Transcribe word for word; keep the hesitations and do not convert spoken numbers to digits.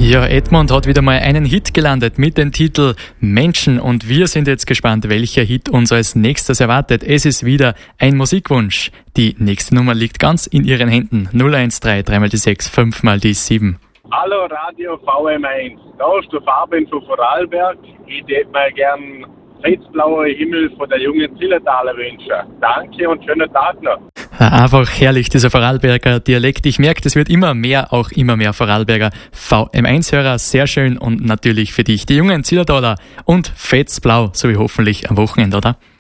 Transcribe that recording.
Ja, Edmund hat wieder mal einen Hit gelandet mit dem Titel Menschen und wir sind jetzt gespannt, welcher Hit uns als nächstes erwartet. Es ist wieder ein Musikwunsch. Die nächste Nummer liegt ganz in Ihren Händen. null eins drei, drei mal die sechs, fünf mal die sieben. Hallo Radio V M eins, da ist der Fabian von Vorarlberg. Ich hätte mir gern fetzblauer Himmel von der jungen Zillertaler wünschen. Danke und schönen Tag noch. Einfach herrlich, dieser Vorarlberger Dialekt. Ich merke, es wird immer mehr, auch immer mehr Vorarlberger V M eins Hörer. Sehr schön und natürlich für dich die jungen Zillertaler und fetzblau, so wie hoffentlich am Wochenende, oder?